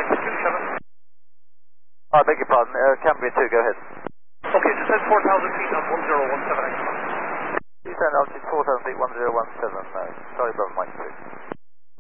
I beg your pardon, Cambria 2, go ahead. Okay, descend 4,000 feet on 1017 X. Descend altitude 4,000 feet, 1017, sorry, Brother Mike 2.